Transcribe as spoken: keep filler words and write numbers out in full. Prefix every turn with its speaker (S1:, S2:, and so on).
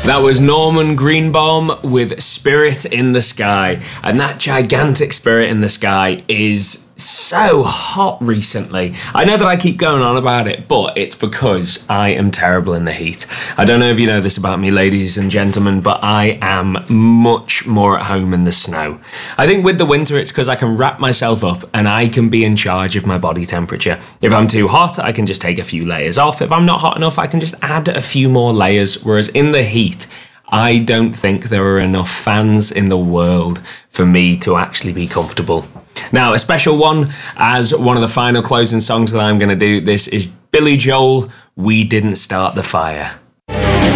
S1: That was Norman Greenbaum with Spirit in the Sky. And that gigantic Spirit in the Sky is so hot recently. I know that I keep going on about it, but it's because I am terrible in the heat. I don't know if you know this about me, ladies and gentlemen, but I am much more at home in the snow. I think with the winter, it's because I can wrap myself up and I can be in charge of my body temperature. If I'm too hot, I can just take a few layers off. If I'm not hot enough, I can just add a few more layers. Whereas in the heat, I don't think there are enough fans in the world for me to actually be comfortable. Now, a special one as one of the final closing songs that I'm going to do. This is Billy Joel, We Didn't Start the Fire.